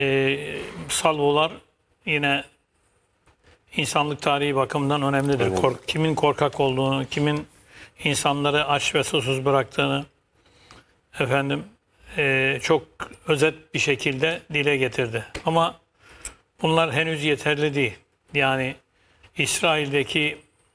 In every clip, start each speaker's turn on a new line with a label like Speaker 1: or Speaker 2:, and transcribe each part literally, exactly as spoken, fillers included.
Speaker 1: e, salvolar yine insanlık tarihi bakımından önemlidir.
Speaker 2: Evet.
Speaker 1: Kork, kimin korkak olduğunu, kimin insanları aç ve susuz bıraktığını efendim e, çok özet bir şekilde dile getirdi. Ama bunlar henüz yeterli değil. Yani İsrail'deki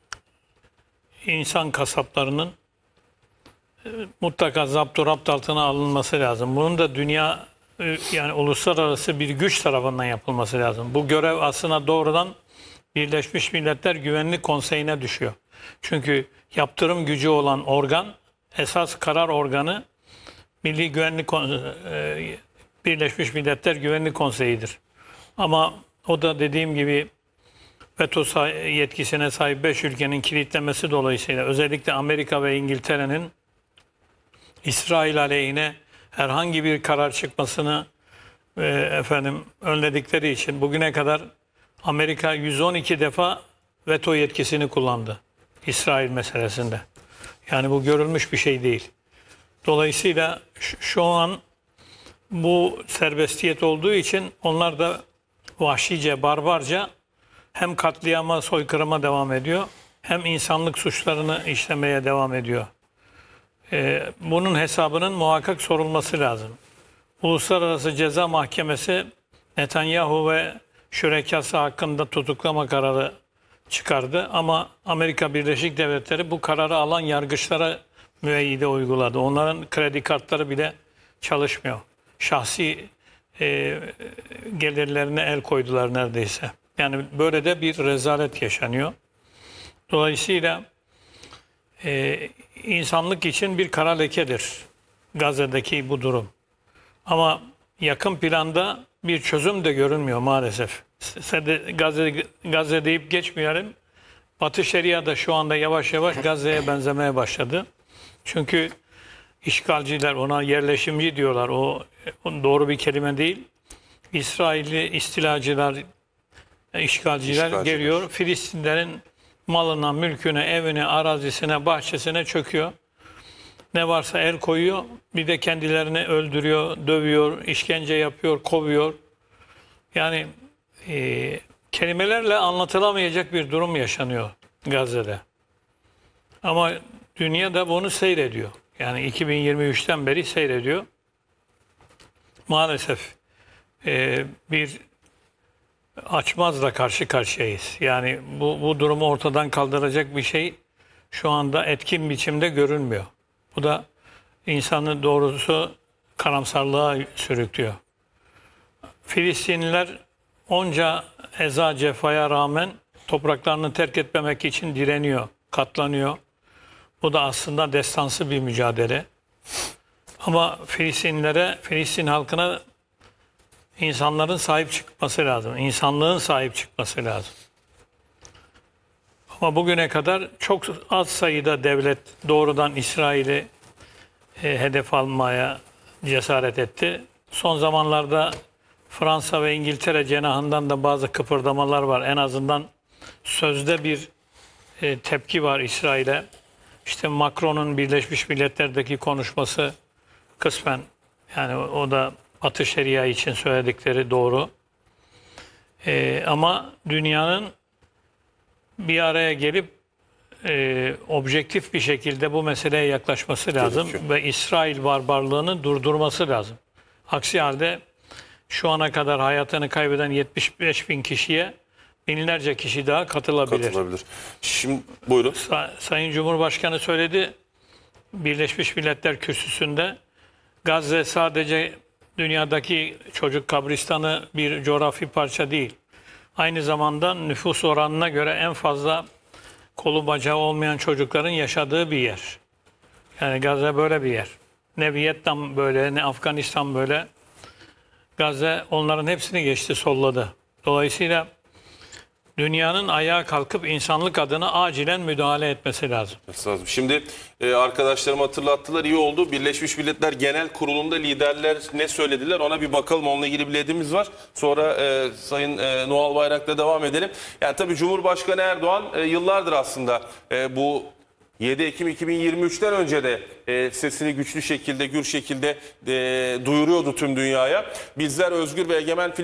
Speaker 1: insan kasaplarının e, mutlaka zapturapt altına alınması lazım. Bunun da dünya e, yani uluslararası bir güç tarafından yapılması lazım. Bu görev aslında doğrudan Birleşmiş Milletler Güvenlik Konseyi'ne düşüyor. Çünkü yaptırım gücü olan organ, esas karar organı Milli Güvenlik e, Birleşmiş Milletler Güvenlik Konseyi'dir. Ama o da dediğim gibi veto yetkisine sahip beş ülkenin kilitlemesi dolayısıyla özellikle Amerika ve İngiltere'nin İsrail aleyhine herhangi bir karar çıkmasını e, efendim önledikleri için bugüne kadar Amerika yüz on iki defa veto yetkisini kullandı İsrail meselesinde. Yani bu görülmüş bir şey değil. Dolayısıyla şu an bu serbestiyet olduğu için onlar da vahşice, barbarca hem katliama, soykırıma devam ediyor, hem insanlık suçlarını işlemeye devam ediyor. Ee, bunun hesabının muhakkak sorulması lazım. Uluslararası Ceza Mahkemesi Netanyahu ve şürekası hakkında tutuklama kararı çıkardı ama Amerika Birleşik Devletleri bu kararı alan yargıçlara müeyyide uyguladı. Onların kredi kartları bile çalışmıyor. Şahsi e, gelirlerine el koydular neredeyse. Yani böyle de bir rezalet yaşanıyor. Dolayısıyla e, insanlık için bir kara lekedir Gazze'deki bu durum. Ama yakın planda bir çözüm de görünmüyor maalesef. Gazze, Gazze deyip geçmeyelim. Batı Şeria da şu anda yavaş yavaş Gazze'ye benzemeye başladı. Çünkü işgalciler, ona yerleşimci diyorlar. O doğru bir kelime değil. İsrailli istilacılar, işgalciler, işgalciler geliyor. Filistinlerin malına, mülküne, evine, arazisine, bahçesine çöküyor. Ne varsa el koyuyor. Bir de kendilerini öldürüyor, dövüyor, işkence yapıyor, kovuyor. Yani e, kelimelerle anlatılamayacak bir durum yaşanıyor Gazze'de. Ama dünya da bunu seyrediyor. Yani iki bin yirmi üçten beri seyrediyor. Maalesef e, bir açmazla karşı karşıyayız. Yani bu, bu durumu ortadan kaldıracak bir şey şu anda etkin biçimde görünmüyor. Bu da insanı doğrusu karamsarlığa sürüklüyor. Filistinliler onca eza cefaya rağmen topraklarını terk etmemek için direniyor, katlanıyor. Bu da aslında destansı bir mücadele. Ama Filistinlilere, Filistin halkına insanların sahip çıkması lazım. İnsanlığın sahip çıkması lazım. Ama bugüne kadar çok az sayıda devlet doğrudan İsrail'i e, hedef almaya cesaret etti. Son zamanlarda Fransa ve İngiltere cenahından da bazı kıpırdamalar var. En azından sözde bir e, tepki var İsrail'e. İşte Macron'un Birleşmiş Milletler'deki konuşması kısmen, yani o da Batı Şeria için söyledikleri doğru. E, ama dünyanın bir araya gelip e, objektif bir şekilde bu meseleye yaklaşması lazım ve İsrail barbarlığını durdurması lazım. Aksi halde şu ana kadar hayatını kaybeden yetmiş beş bin kişiye binlerce kişi daha katılabilir.
Speaker 2: Katılabilir. Şimdi buyurun.
Speaker 1: Sa Sayın Cumhurbaşkanı söyledi Birleşmiş Milletler Kürsüsü'nde, Gazze sadece dünyadaki çocuk kabristanı bir coğrafi parça değil. Aynı zamanda nüfus oranına göre en fazla kolu bacağı olmayan çocukların yaşadığı bir yer. Yani Gazze böyle bir yer. Ne Vietnam böyle, ne Afganistan böyle. Gazze onların hepsini geçti, solladı. Dolayısıyla dünyanın ayağa kalkıp insanlık adına acilen müdahale etmesi lazım.
Speaker 2: lazım. Şimdi e, arkadaşlarım hatırlattılar, iyi oldu. Birleşmiş Milletler Genel Kurulu'nda liderler ne söylediler ona bir bakalım. Onunla ilgili biletimiz var. Sonra e, Sayın e, Noel Bayrak'la devam edelim. Yani tabii Cumhurbaşkanı Erdoğan e, yıllardır aslında e, bu yedi Ekim iki bin yirmi üçten önce de e, sesini güçlü şekilde, gür şekilde e, duyuruyordu tüm dünyaya. Bizler özgür ve egemen